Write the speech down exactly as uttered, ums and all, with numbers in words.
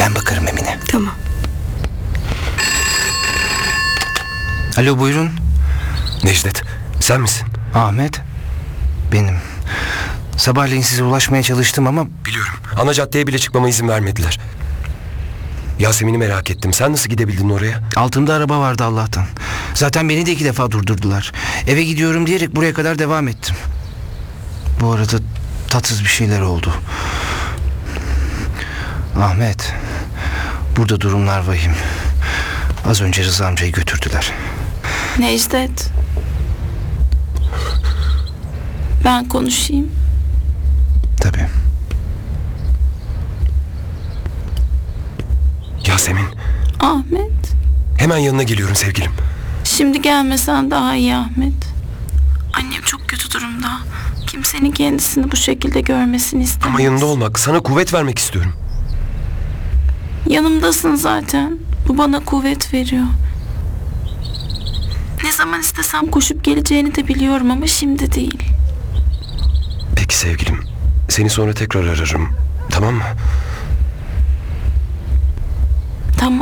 Ben bakarım Emine. Tamam. Alo, buyurun. Necdet, sen misin? Ahmet. Benim. Sabahleyin size ulaşmaya çalıştım ama... Biliyorum. Ana caddeye bile çıkmama izin vermediler. Yasemin'i merak ettim. Sen nasıl gidebildin oraya? Altımda araba vardı Allah'tan. Zaten beni de iki defa durdurdular. Eve gidiyorum diyerek buraya kadar devam ettim. Bu arada tatsız bir şeyler oldu. Ahmet, burada durumlar vahim. Az önce Rıza amcayı götürdüler. Necdet. Ben konuşayım. Tabii. Yasemin, Ahmet. hemen yanına geliyorum sevgilim. Şimdi gelmesen daha iyi Ahmet. Annem çok kötü durumda. Kimsenin kendisini bu şekilde görmesini istemez. Ama yanında olmak, sana kuvvet vermek istiyorum. Yanımdasın zaten. Bu bana kuvvet veriyor. Ne zaman istesem koşup geleceğini de biliyorum ama şimdi değil. Peki sevgilim, seni sonra tekrar ararım. Tamam mı?